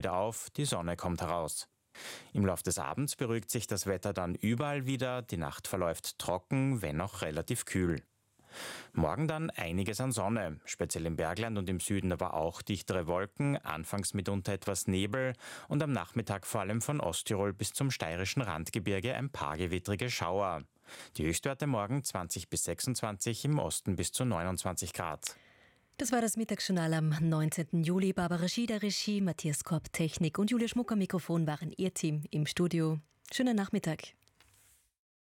wieder auf, die Sonne kommt heraus. Im Laufe des Abends beruhigt sich das Wetter dann überall wieder, die Nacht verläuft trocken, wenn auch relativ kühl. Morgen dann einiges an Sonne, speziell im Bergland und im Süden aber auch dichtere Wolken, anfangs mitunter etwas Nebel und am Nachmittag vor allem von Osttirol bis zum steirischen Randgebirge ein paar gewittrige Schauer. Die Höchstwerte morgen 20 bis 26, im Osten bis zu 29 Grad. Das war das Mittagsjournal am 19. Juli. Barbara Schieder, Regie, Matthias Korb, Technik und Julia Schmucker, Mikrofon waren ihr Team im Studio. Schönen Nachmittag.